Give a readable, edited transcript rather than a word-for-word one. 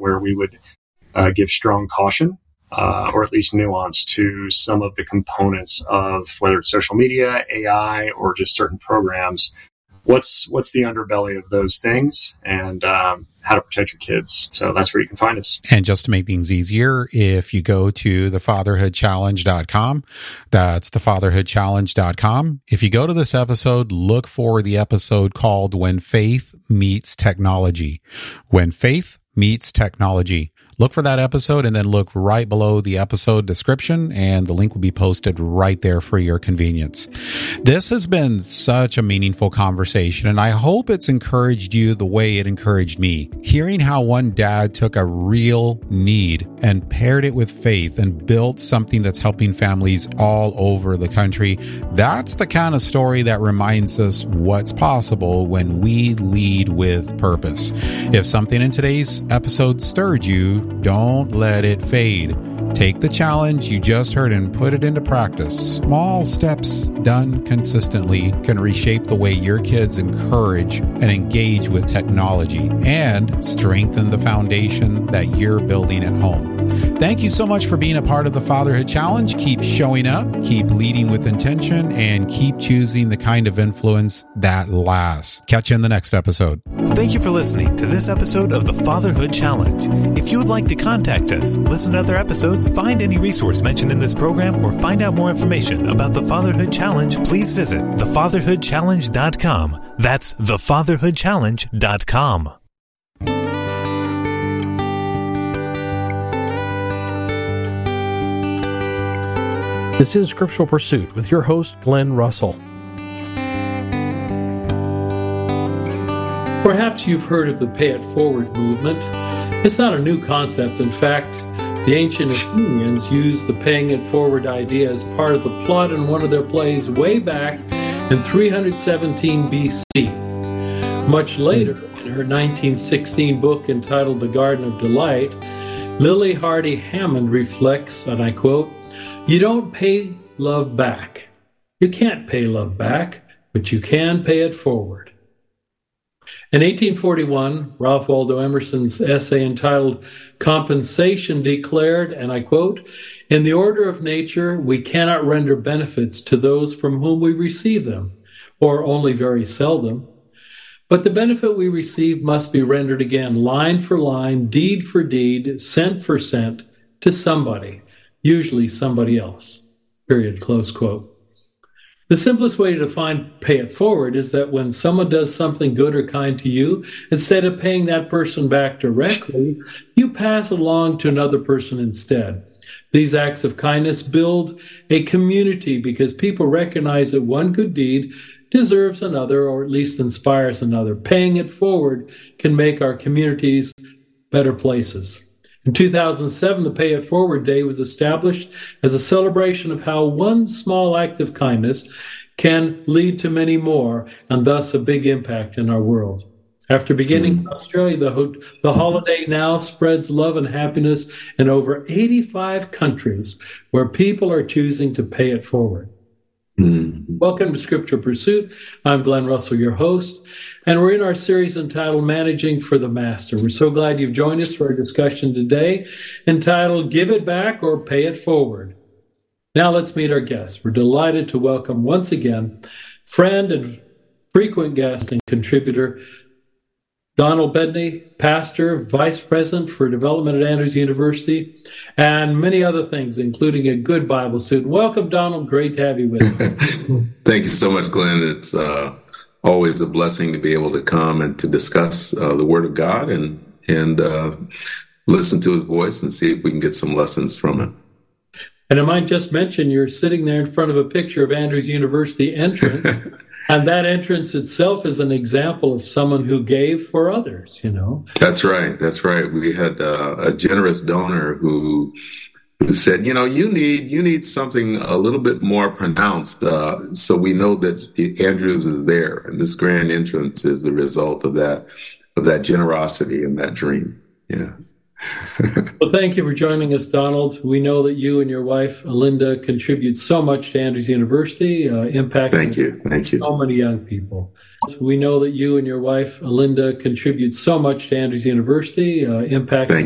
where we would give strong caution, or at least nuance to some of the components of whether it's social media, AI, or just certain programs. What's the underbelly of those things, and how to protect your kids. So that's where you can find us. And just to make things easier, if you go to thefatherhoodchallenge.com, that's thefatherhoodchallenge.com. If you go to this episode, look for the episode called When Faith Meets Technology. When Faith Meets Technology. Look for that episode and then look right below the episode description, and the link will be posted right there for your convenience. This has been such a meaningful conversation, and I hope it's encouraged you the way it encouraged me. Hearing how one dad took a real need and paired it with faith and built something that's helping families all over the country, that's the kind of story that reminds us what's possible when we lead with purpose. If something in today's episode stirred you, don't let it fade. Take the challenge you just heard and put it into practice. Small steps done consistently can reshape the way your kids encourage and engage with technology and strengthen the foundation that you're building at home. Thank you so much for being a part of the Fatherhood Challenge. Keep showing up, keep leading with intention, and keep choosing the kind of influence that lasts. Catch you in the next episode. Thank you for listening to this episode of the Fatherhood Challenge. If you would like to contact us, listen to other episodes, find any resource mentioned in this program, or find out more information about the Fatherhood Challenge, please visit thefatherhoodchallenge.com. That's thefatherhoodchallenge.com. This is Scriptural Pursuit with your host, Glenn Russell. Perhaps you've heard of the Pay It Forward movement. It's not a new concept. In fact, the ancient Athenians used the paying it forward idea as part of the plot in one of their plays way back in 317 BC. Much later, in her 1916 book entitled The Garden of Delight, Lily Hardy Hammond reflects, and I quote, "You don't pay love back. You can't pay love back, but you can pay it forward." In 1841, Ralph Waldo Emerson's essay entitled Compensation declared, and I quote, "In the order of nature, we cannot render benefits to those from whom we receive them, or only very seldom. But the benefit we receive must be rendered again, line for line, deed for deed, cent for cent, to somebody, usually somebody else." Period, close quote. The simplest way to define pay it forward is that when someone does something good or kind to you, instead of paying that person back directly, you pass it along to another person instead. These acts of kindness build a community because people recognize that one good deed deserves another, or at least inspires another. Paying it forward can make our communities better places. In 2007, the Pay It Forward Day was established as a celebration of how one small act of kindness can lead to many more, and thus a big impact in our world. After beginning in Australia, the holiday now spreads love and happiness in over 85 countries where people are choosing to pay it forward. Welcome to Scripture Pursuit. I'm Glenn Russell, your host, and we're in our series entitled Managing for the Master. We're so glad you've joined us for our discussion today entitled Give It Back or Pay It Forward. Now let's meet our guests. We're delighted to welcome once again friend and frequent guest and contributor Donald Bedney, pastor, vice president for development at Andrews University, and many other things, including a good Bible student. Welcome, Donald. Great to have you with us. Thank you so much, Glenn. It's always a blessing to be able to come and to discuss the Word of God and listen to His voice and see if we can get some lessons from it. And I might just mention, you're sitting there in front of a picture of Andrews University entrance. And that entrance itself is an example of someone who gave for others, you know. That's right. That's right. We had a generous donor who said, you need something a little bit more pronounced, so we know that Andrews is there. And this grand entrance is a result of that generosity and that dream. Yeah. Well, thank you for joining us, Donald. We know that you and your wife, Linda, contribute so much to Andrews University, impacting so many young people. We know that you and your wife, Linda, contribute so much to Andrews University, impacting